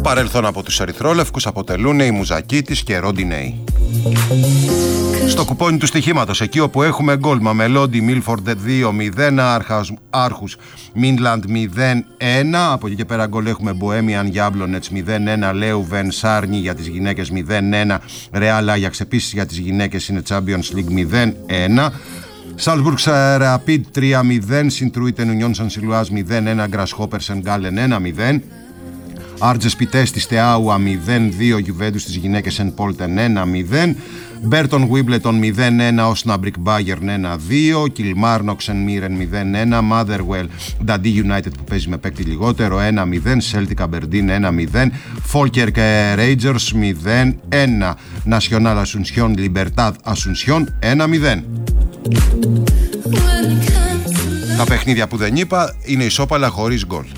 παρελθόν από τους ερυθρόλευκους αποτελούν η Μουζακίτης και Ροντινέη. Στο κουπόνι του στοιχήματος, εκεί όπου έχουμε γκολ, Μαμελόντι Μίλφορντ 2-0, Άρχους Μίνλαντ 0-1. Από εκεί και πέρα γκολ έχουμε Μποέμιαν Γιάμπλονετς 0-1, Λέουβεν Σάρνι για τις γυναίκες 0-1, Ρεάλ Άγιαξ επίσης για τις γυναίκες είναι Champions League 0-1. Σάλσμπουργκ Ραπίδ 3-0, Σιντρούιτεν Ουνιόν Σαν Σιλουάζ 0-1, Γκρασχόπερ Σενγκάλεν 1-0. Άρτζες Πιτές της Τεάουα 0-2, Γιουβέντους της γυναίκες Εν Πόλτεν 1-0, Μπέρτον Γουίμπλετον 0-1, Όσναμπρικ Μπάγερν 1-2, Κιλμάρνοξ Εν Μίρεν 0-1, Μάδερουελ Νταντί Γιουνάιτετ που παίζει με παίκτη λιγότερο 1-0, Σέλτικ Αμπερντίν 1-0, Φόλκερκ Ρέιτζερς 0-1, Νασιονάλ Ασουνσιόν Λιμπερτάδ Ασουνσιόν 1-0. Τα παιχνίδια που δεν είπα είναι ισόπαλα χωρίς γκολ.